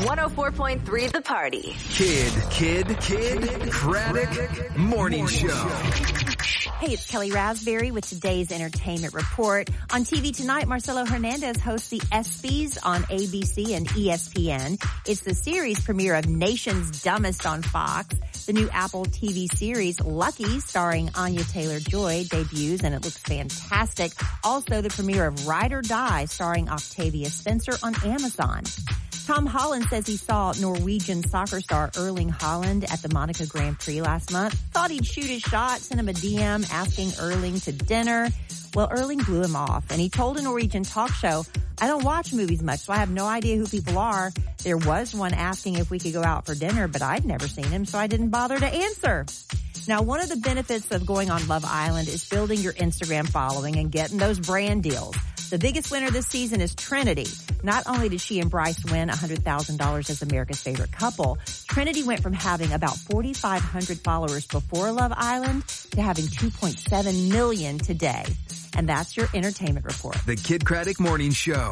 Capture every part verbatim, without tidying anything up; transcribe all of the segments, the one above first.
one oh four point three The Party. Kid, Kid, Kid, Craddock Morning Show. Hey, it's Kelly Raspberry with today's entertainment report. On T V tonight, Marcelo Hernandez hosts the ESPYs on A B C and E S P N. It's the series premiere of Nation's Dumbest on Fox. The new Apple T V series Lucky, starring Anya Taylor-Joy, debuts, and it looks fantastic. Also, the premiere of Ride or Die, starring Octavia Spencer, on Amazon. Tom Holland says he saw Norwegian soccer star Erling Haaland at the Monaco Grand Prix last month. Thought he'd shoot his shot, sent him a D M asking Erling to dinner. Well, Erling blew him off, and he told a Norwegian talk show, I don't watch movies much, so I have no idea who people are. There was one asking if we could go out for dinner, but I'd never seen him, so I didn't bother to answer. Now, one of the benefits of going on Love Island is building your Instagram following and getting those brand deals. The biggest winner this season is Trinity. Not only did she and Bryce win one hundred thousand dollars as America's favorite couple, Trinity went from having about forty-five hundred followers before Love Island to having two point seven million today. And that's your entertainment report. The Kid Craddock Morning Show.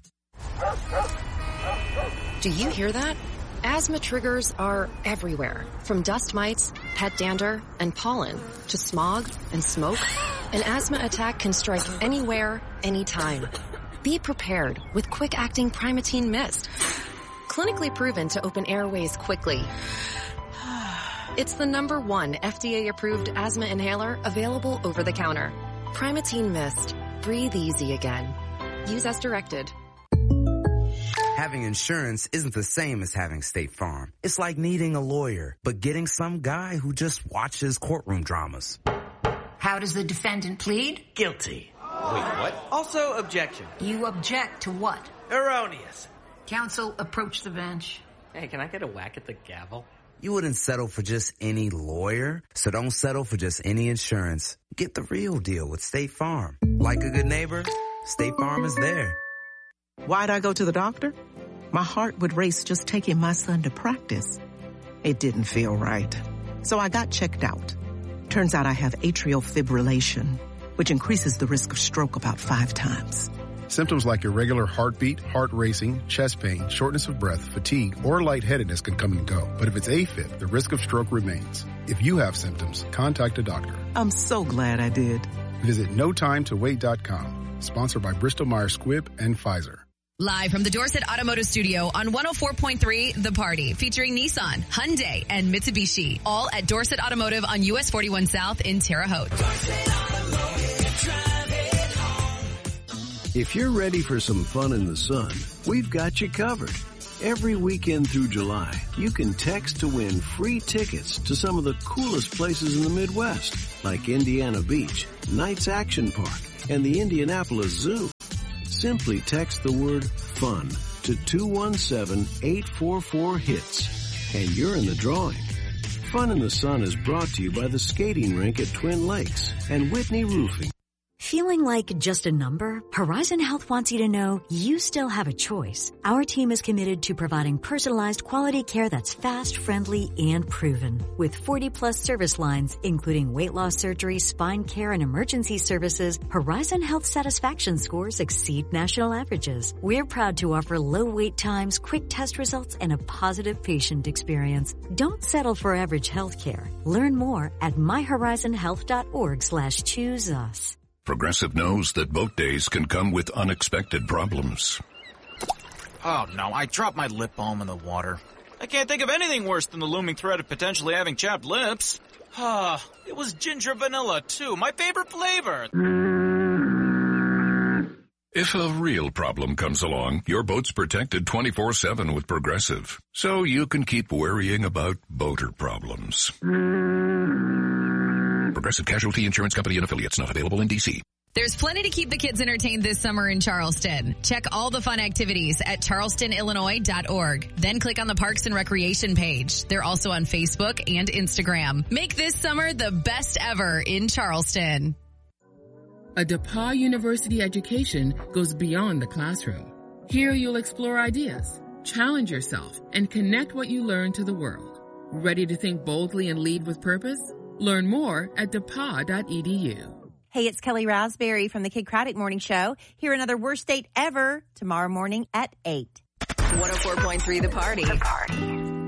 Do you hear that? Asthma triggers are everywhere, from dust mites, pet dander, and pollen, to smog and smoke. An asthma attack can strike anywhere, anytime. Be prepared with quick-acting Primatene Mist. Clinically proven to open airways quickly. It's the number one F D A-approved asthma inhaler available over the counter. Primatene Mist. Breathe easy again. Use as directed. Having insurance isn't the same as having State Farm. It's like needing a lawyer, but getting some guy who just watches courtroom dramas. How does the defendant plead? Guilty. Wait, what? Also, objection. You object to what? Erroneous. Counsel, approach the bench. Hey, can I get a whack at the gavel? You wouldn't settle for just any lawyer, so don't settle for just any insurance. Get the real deal with State Farm. Like a good neighbor, State Farm is there. Why'd I go to the doctor? My heart would race just taking my son to practice. It didn't feel right. So I got checked out. Turns out I have atrial fibrillation, which increases the risk of stroke about five times. Symptoms like irregular heartbeat, heart racing, chest pain, shortness of breath, fatigue, or lightheadedness can come and go. But if it's AFib, the risk of stroke remains. If you have symptoms, contact a doctor. I'm so glad I did. Visit no time to wait dot com. Sponsored by Bristol Myers Squibb and Pfizer. Live from the Dorset Automotive Studio on one oh four point three The Party, featuring Nissan, Hyundai, and Mitsubishi, all at Dorset Automotive on U S forty-one South in Terre Haute. If you're ready for some fun in the sun, we've got you covered. Every weekend through July, you can text to win free tickets to some of the coolest places in the Midwest, like Indiana Beach, Knights Action Park, and the Indianapolis Zoo. Simply text the word FUN to two one seven, eight four four, HITS, and you're in the drawing. Fun in the Sun is brought to you by the skating rink at Twin Lakes and Whitney Roofing. Feeling like just a number? Horizon Health wants you to know you still have a choice. Our team is committed to providing personalized quality care that's fast, friendly, and proven. With forty plus service lines, including weight loss surgery, spine care, and emergency services, Horizon Health satisfaction scores exceed national averages. We're proud to offer low wait times, quick test results, and a positive patient experience. Don't settle for average healthcare. Learn more at my horizon health dot org slash choose us. Progressive knows that boat days can come with unexpected problems. Oh no, I dropped my lip balm in the water. I can't think of anything worse than the looming threat of potentially having chapped lips. Ah, it was ginger vanilla too, my favorite flavor. If a real problem comes along, your boat's protected twenty-four seven with Progressive, so you can keep worrying about boater problems. Progressive Casualty Insurance Company and Affiliates, not available in D C. There's plenty to keep the kids entertained this summer in Charleston. Check all the fun activities at charleston illinois dot org. Then click on the Parks and Recreation page. They're also on Facebook and Instagram. Make this summer the best ever in Charleston. A DePauw University education goes beyond the classroom. Here you'll explore ideas, challenge yourself, and connect what you learn to the world. Ready to think boldly and lead with purpose? Learn more at depaw dot e d u. Hey, it's Kelly Raspberry from the Kid Craddock Morning Show. Hear another worst date ever tomorrow morning at eight. one oh four point three The Party. The Party.